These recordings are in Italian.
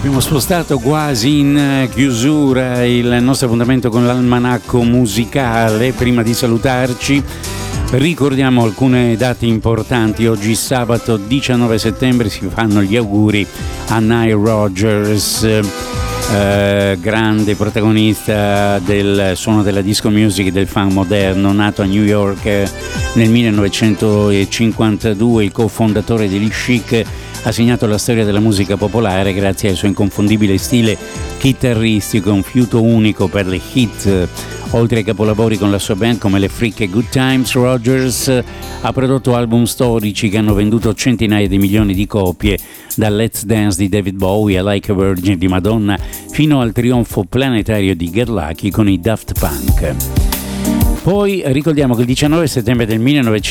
Abbiamo spostato quasi in chiusura il nostro appuntamento con l'almanacco musicale. Prima di salutarci ricordiamo alcune date importanti. Oggi sabato 19 settembre si fanno gli auguri a Nile Rodgers, grande protagonista del suono della disco music e del funk moderno, nato a New York nel 1952, il cofondatore degli Chic. Ha segnato la storia della musica popolare grazie al suo inconfondibile stile chitarristico, un fiuto unico per le hit. Oltre ai capolavori con la sua band come le Freak e Good Times, Rodgers ha prodotto album storici che hanno venduto centinaia di milioni di copie, da Let's Dance di David Bowie a Like a Virgin di Madonna fino al trionfo planetario di Get Lucky con i Daft Punk. Poi ricordiamo che il 19 settembre del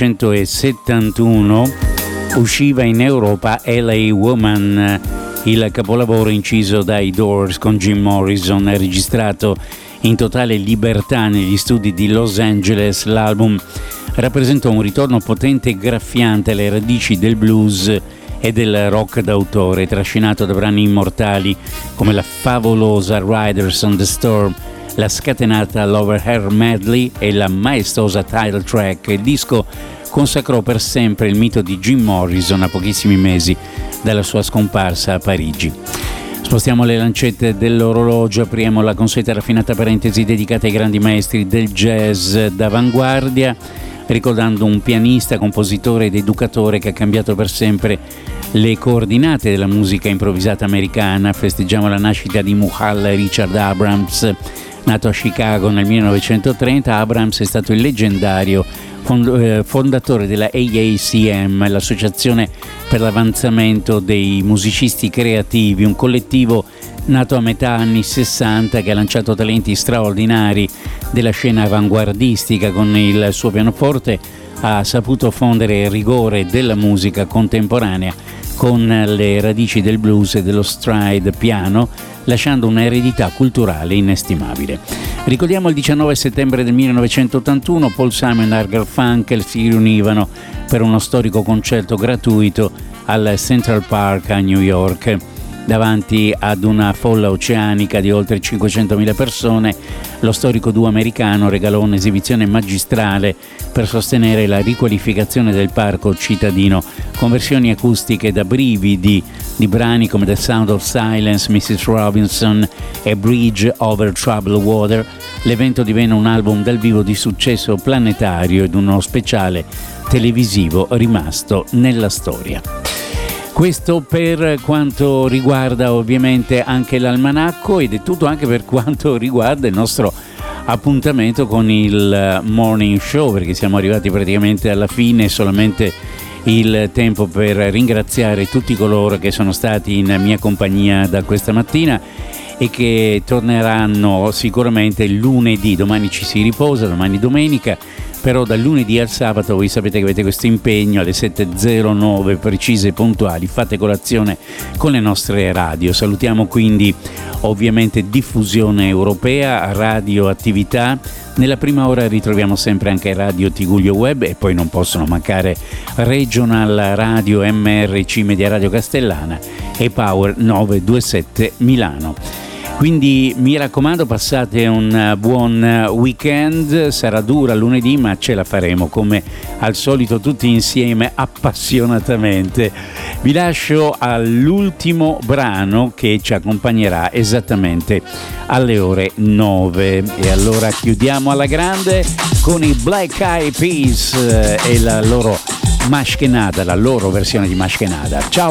1971 usciva in Europa LA Woman, il capolavoro inciso dai Doors con Jim Morrison, registrato in totale libertà negli studi di Los Angeles. L'album rappresentò un ritorno potente e graffiante alle radici del blues e del rock d'autore, trascinato da brani immortali come la favolosa Riders on the Storm, la scatenata Lover Hair Medley e la maestosa title track. Il disco consacrò per sempre il mito di Jim Morrison a pochissimi mesi dalla sua scomparsa a Parigi. Spostiamo le lancette dell'orologio, apriamo la consueta raffinata parentesi dedicata ai grandi maestri del jazz d'avanguardia, ricordando un pianista, compositore ed educatore che ha cambiato per sempre le coordinate della musica improvvisata americana. Festeggiamo la nascita di Muhal Richard Abrams. Nato a Chicago nel 1930, Abrams è stato il leggendario fondatore della AACM, l'associazione per l'avanzamento dei musicisti creativi, un collettivo nato a metà anni 60 che ha lanciato talenti straordinari della scena avanguardistica. Con il suo pianoforte ha saputo fondere il rigore della musica contemporanea con le radici del blues e dello stride piano, lasciando un'eredità culturale inestimabile. Ricordiamo il 19 settembre del 1981, Paul Simon e Art Garfunkel si riunivano per uno storico concerto gratuito al Central Park a New York. Davanti ad una folla oceanica di oltre 500.000 persone, lo storico duo americano regalò un'esibizione magistrale per sostenere la riqualificazione del parco cittadino, con versioni acustiche da brividi di brani come The Sound of Silence, Mrs. Robinson e Bridge Over Troubled Water. L'evento divenne un album dal vivo di successo planetario ed uno speciale televisivo rimasto nella storia. Questo per quanto riguarda ovviamente anche l'almanacco, ed è tutto anche per quanto riguarda il nostro appuntamento con il Morning Show, perché siamo arrivati praticamente alla fine. Solamente il tempo per ringraziare tutti coloro che sono stati in mia compagnia da questa mattina e che torneranno sicuramente lunedì. Domani ci si riposa, domani domenica, però dal lunedì al sabato voi sapete che avete questo impegno alle 7.09 precise e puntuali. Fate colazione con le nostre radio. Salutiamo quindi ovviamente Diffusione Europea, radioattività. Nella prima ora ritroviamo sempre anche Radio Tiguglio Web, e poi non possono mancare Regional Radio MRC Media Radio Castellana e Power 927 Milano. Quindi mi raccomando, passate un buon weekend. Sarà dura lunedì, ma ce la faremo come al solito tutti insieme appassionatamente. Vi lascio all'ultimo brano che ci accompagnerà esattamente alle ore 9, e allora chiudiamo alla grande con i Black Eyed Peas e la loro Mashkenada, la loro versione di Mashkenada. Ciao!